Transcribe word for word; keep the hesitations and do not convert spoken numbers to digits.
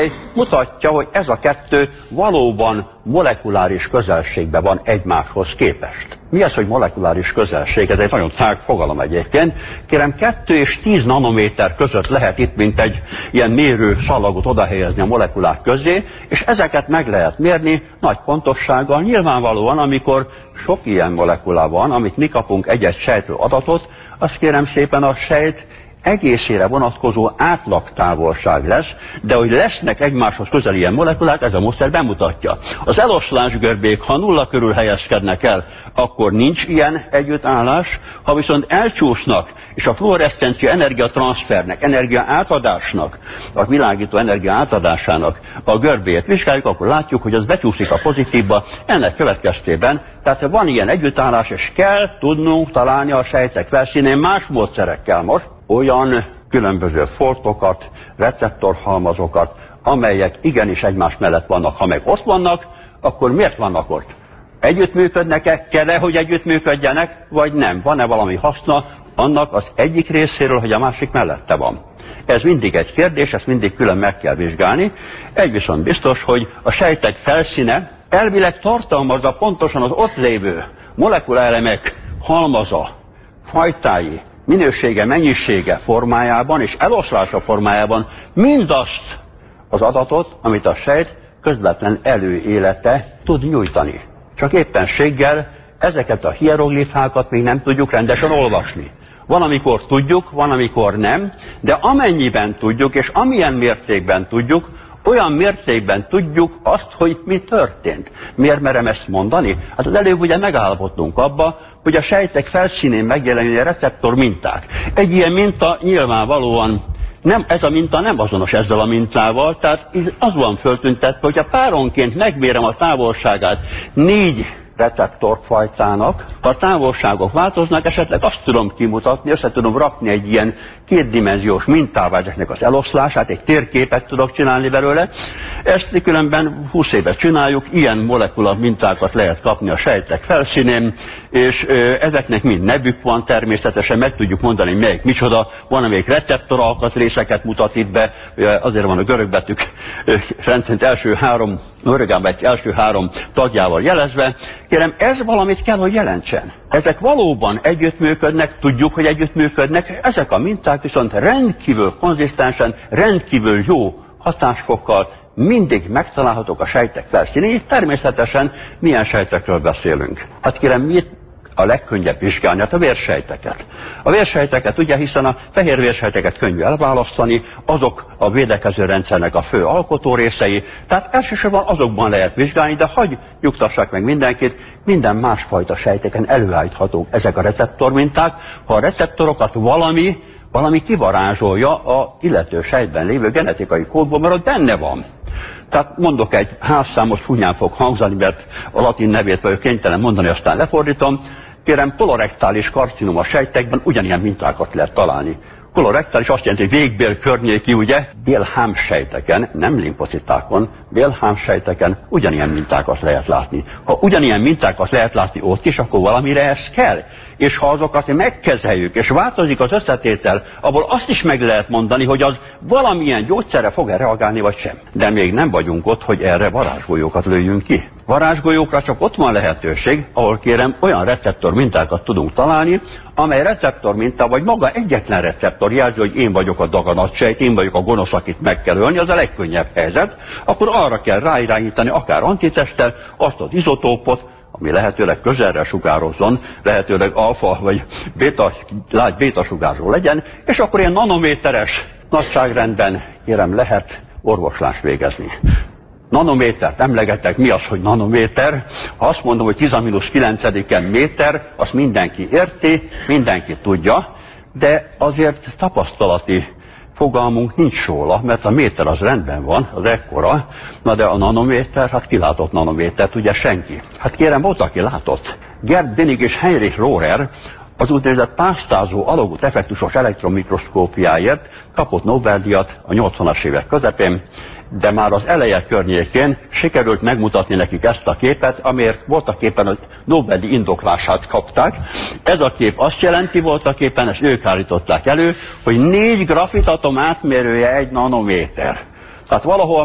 amely mutatja, hogy ez a kettő valóban molekuláris közelségben van egymáshoz képest. Mi az, hogy molekuláris közelség? Ez egy nagyon tág fogalom egyébként. Kérem, kettő és tíz nanométer között lehet itt, mint egy ilyen mérő szalagot odahelyezni a molekulák közé, és ezeket meg lehet mérni nagy pontossággal. Nyilvánvalóan, amikor sok ilyen molekula van, amit mi kapunk egy-egy sejtről adatot, azt kérem szépen a sejt egészére vonatkozó átlagtávolság lesz, de hogy lesznek egymáshoz közel ilyen molekulák, ez a módszer bemutatja. Az eloszlásgörbék, ha nulla körül helyezkednek el, akkor nincs ilyen együttállás, ha viszont elcsúsznak, és a fluoreszcencia energiatranszfernek, energia átadásnak, a világító energia átadásának a görbéjét vizsgáljuk, akkor látjuk, hogy az becsúszik a pozitívba, ennek következtében, tehát van ilyen együttállás, és kell tudnunk találni a sejtek felszínén más módszerekkel most, olyan különböző foltokat, receptorhalmazokat, amelyek igenis egymás mellett vannak. Ha meg ott vannak, akkor miért vannak ott? Együttműködnek-e? Kell-e, hogy együttműködjenek, vagy nem? Van-e valami haszna annak az egyik részéről, hogy a másik mellette van? Ez mindig egy kérdés, ezt mindig külön meg kell vizsgálni. Egy viszont biztos, hogy a sejtek felszíne elvileg tartalmazza pontosan az ott lévő molekulaelemek halmaza, fajtái, minősége, mennyisége formájában és eloszlása formájában mindazt az adatot, amit a sejt közvetlen előélete tud nyújtani. Csak éppenséggel ezeket a hieroglifákat még nem tudjuk rendesen olvasni. Van, amikor tudjuk, van, amikor nem, de amennyiben tudjuk, és amilyen mértékben tudjuk, olyan mértékben tudjuk azt, hogy mi történt. Miért merem ezt mondani? Hát az előbb ugye megállapodtunk abba, hogy a sejtek felszínén megjelenő receptor minták. Egy ilyen minta nyilvánvalóan nem, ez a minta nem azonos ezzel a mintával, tehát az van föltüntetve, hogy a páronként megmérem a távolságát négy receptorfajtának, ha a távolságok változnak, esetleg azt tudom kimutatni, össze tudom rakni egy ilyen kétdimenziós mintává ezeknek az eloszlását, egy térképet tudok csinálni belőle. Ezt különben húsz éve csináljuk, ilyen molekula mintákat lehet kapni a sejtek felszínén, és ö, ezeknek mind nevük van természetesen, meg tudjuk mondani, melyik micsoda, van, amelyik receptor alkatrészeket mutat itt be, azért van a görög betűk rendszerint első három Örögám egy első három tagjával jelezve. Kérem, ez valamit kell, hogy jelentsen. Ezek valóban együttműködnek, tudjuk, hogy együttműködnek, ezek a minták viszont rendkívül konzisztensen, rendkívül jó hatásfokkal mindig megtalálhatók a sejtek felszínén. Természetesen milyen sejtekről beszélünk? Hát kérem, mit a legkönnyebb vizsgálni? Hát a vérsejteket. A vérsejteket ugye, hiszen a fehér vérsejteket könnyű elválasztani, azok a védekező rendszernek a fő alkotó részei, tehát elsősorban azokban lehet vizsgálni, de hagyj nyugtassák meg mindenkit, minden másfajta sejteken előállíthatók ezek a receptorminták, ha a receptorokat valami, valami kivarázsolja a illető sejtben lévő genetikai kódból, mert ott benne van. Tehát mondok egy házszámot, csúnyán fog hangzani, mert a latin nevét vagyok kénytelen mondani, aztán lefordítom. Kérem, kolorektális karcinoma sejtekben ugyanilyen mintákat lehet találni. Kolorektális azt jelenti, hogy végbél környéki, ugye, bélhámsejteken, nem limfocitákon, bélhámsejteken ugyanilyen mintákat lehet látni. Ha ugyanilyen mintákat lehet látni ott is, akkor valamire ez kell. És ha azokat megkezeljük, és változik az összetétel, abból azt is meg lehet mondani, hogy az valamilyen gyógyszerre fog-e reagálni, vagy sem. De még nem vagyunk ott, hogy erre varázsgolyókat lőjünk ki. Varázsgolyókra csak ott van lehetőség, ahol kérem, olyan receptor mintákat tudunk találni, amely receptor minta, vagy maga egyetlen receptor jelzi, hogy én vagyok a daganatsejt, én vagyok a gonosz, akit meg kell ölni, az a legkönnyebb helyzet, akkor arra kell ráirányítani akár antitesttel azt az izotópot, ami lehetőleg közelre sugározzon, lehetőleg alfa vagy beta, lágy béta sugárzó legyen, és akkor ilyen nanométeres nagyságrendben, kérem, lehet orvoslást végezni. Nanométert emlegetek, mi az, hogy nanométer? Ha azt mondom, hogy tíz a mínusz kilencediken méter, azt mindenki érti, mindenki tudja, de azért tapasztalati fogalmunk nincs róla, mert a méter az rendben van, az ekkora, na de a nanométer, hát ki látott nanométert, ugye senki. Hát kérem, volt, aki látott. Gerd Binnig és Heinrich Rohrer az úgynevezett pásztázó alagút effektusos elektronmikroszkópiáért kapott Nobel-díjat a nyolcvanas évek közepén, de már az eleje környékén sikerült megmutatni nekik ezt a képet, amért voltak éppen a Nobel-díj indoklását kapták. Ez a kép azt jelenti, voltak éppen, ezt ők állították elő, hogy négy grafitatom átmérője egy nanométer. Tehát valahol